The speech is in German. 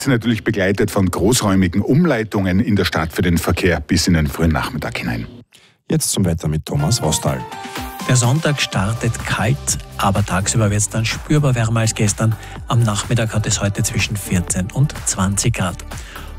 Natürlich begleitet von großräumigen Umleitungen in der Stadt für den Verkehr bis in den frühen Nachmittag hinein. Jetzt zum Wetter mit Thomas Rostal. Der Sonntag startet kalt, aber tagsüber wird es dann spürbar wärmer als gestern. Am Nachmittag hat es heute zwischen 14 und 20 Grad.